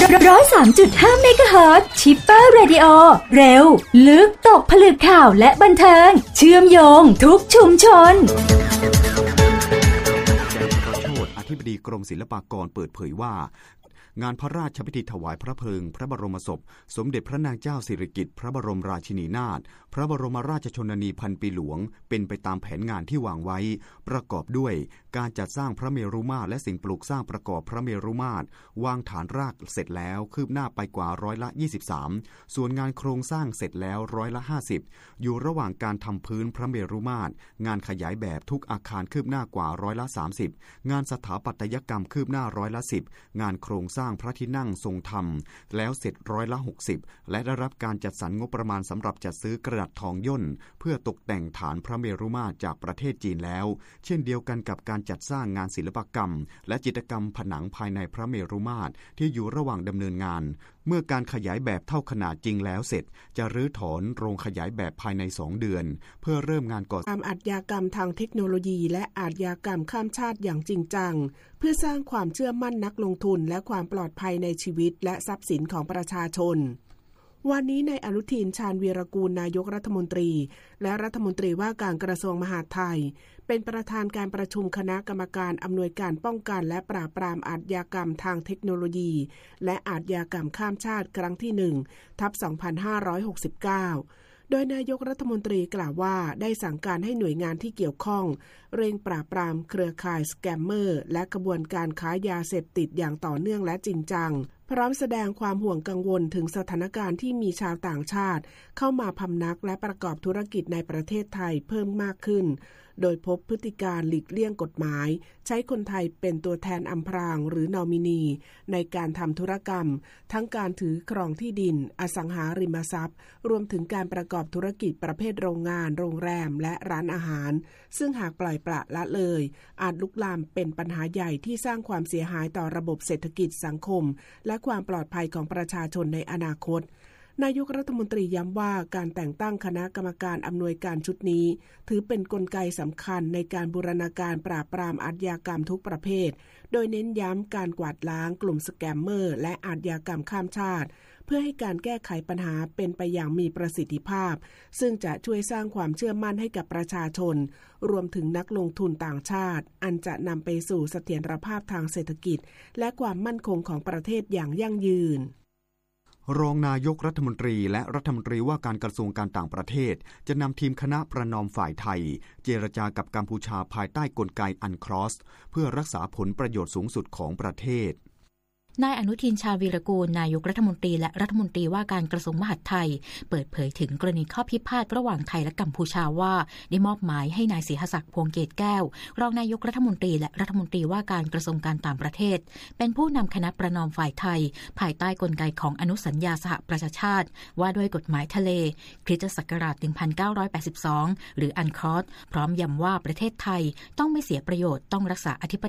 103.5 เมกะเฮิรตซ์ ชิปเปอร์เรดิโอเร็วลึกตกผลึกข่าวและบันเทิงเชื่อมโยงทุกชุมชนอธิบดีกรมศิลปากรเปิดเผยว่างานพระราชพิธีถวายพระเพลิงพระบรมศพสมเด็จพระนางเจ้าสิริกิติ์พระบรมราชินีนาถพระบรมราชชนนีพันปีหลวงเป็นไปตามแผนงานที่วางไว้ประกอบด้วยการจัดสร้างพระเมรุมาตรและสิ่งปลูกสร้างประกอบพระเมรุมาตรวางฐานรากเสร็จแล้วคืบหน้าไปกว่า23%ส่วนงานโครงสร้างเสร็จแล้ว50%อยู่ระหว่างการทำพื้นพระเมรุมาตรงานขยายแบบทุกอาคารคืบหน้ากว่า30%งานสถาปัตยกรรมคืบหน้า10%งานโครงสร้างพระที่นั่งทรงธรรมแล้วเสร็จ60%และได้รับการจัดสรรงบประมาณสำหรับจัดซื้อกระดาษทองย่นเพื่อตกแต่งฐานพระเมรุมาตรจากประเทศจีนแล้วเช่นเดียวกันกับการจัดสร้างงานศิลปกรรมและจิตรกรรมผนังภายในพระเมรุมาตรที่อยู่ระหว่างดำเนินงานเมื่อการขยายแบบเท่าขนาดจริงแล้วเสร็จจะรื้อถอนโรงขยายแบบภายใน2 เดือนเพื่อเริ่มงานก่อสร้างอาชญากรรมทางเทคโนโลยีและอาชญากรรมข้ามชาติอย่างจริงจังเพื่อสร้างความเชื่อมั่นนักลงทุนและความปลอดภัยในชีวิตและทรัพย์สินของประชาชนวันนี้นายอนุทิน ชาญวีรกูลนายกรัฐมนตรีและรัฐมนตรีว่าการกระทรวงมหาดไทยเป็นประธานการประชุมคณะกรรมการอำนวยการป้องกันและปราบปรามอาชญากรรมทางเทคโนโลยีและอาชญากรรมข้ามชาติครั้งที่ 1/2569 โดยนายกรัฐมนตรีกล่าวว่าได้สั่งการให้หน่วยงานที่เกี่ยวข้องเร่งปราบปรามเครือข่ายสแกมเมอร์และกระบวนการค้ายาเสพติดอย่างต่อเนื่องและจริงจังพร้อมแสดงความห่วงกังวลถึงสถานการณ์ที่มีชาวต่างชาติเข้ามาพำนักและประกอบธุรกิจในประเทศไทยเพิ่มมากขึ้นโดยพบพฤติการหลีกเลี่ยงกฎหมายใช้คนไทยเป็นตัวแทนอำพรางหรือนอมินีในการทำธุรกรรมทั้งการถือครองที่ดินอสังหาริมทรัพย์รวมถึงการประกอบธุรกิจประเภทโรงงานโรงแรมและร้านอาหารซึ่งหากปล่อยปละละเลยอาจลุกลามเป็นปัญหาใหญ่ที่สร้างความเสียหายต่อระบบเศรษฐกิจสังคมและความปลอดภัยของประชาชนในอนาคตนายกรัฐมนตรีย้ำว่าการแต่งตั้งคณะกรรมการอำนวยการชุดนี้ถือเป็นกลไกสำคัญในการบูรณาการปราบปรามอาชญากรรมทุกประเภทโดยเน้นย้ำการกวาดล้างกลุ่มสแกมเมอร์และอาชญากรรมข้ามชาติเพื่อให้การแก้ไขปัญหาเป็นไปอย่างมีประสิทธิภาพซึ่งจะช่วยสร้างความเชื่อมั่นให้กับประชาชนรวมถึงนักลงทุนต่างชาติอันจะนำไปสู่เสถียรภาพทางเศรษฐกิจและความมั่นคงของประเทศอย่างยั่งยืนรองนายกรัฐมนตรีและรัฐมนตรีว่าการกระทรวงการต่างประเทศจะนำทีมคณะประนอมฝ่ายไทยเจรจากับกัมพูชาภายใต้กลไกอันครอสเพื่อรักษาผลประโยชน์สูงสุดของประเทศนายอนุทิน ชาญวีรกูลนายกรัฐมนตรีและรัฐมนตรีว่าการกระทรวงมหาดไทยเปิดเผยถึงกรณีข้อพิพาทระหว่างไทยและกัมพูชาว่าได้มอบหมายให้นายศรีหศักดิ์พวงเกตแก้วรองนายกรัฐมนตรีและรัฐมนตรีว่าการกระทรวงการต่างประเทศเป็นผู้นำคณะประนอมฝ่ายไทยภายใต้กลไกของอนุสัญญาสหประชาชาติว่าด้วยกฎหมายทะเลคริสตศักราช 1982 หรืออันครอสพร้อมย้ำว่าประเทศไทยต้องไม่เสียประโยชน์ต้องรักษาอธิป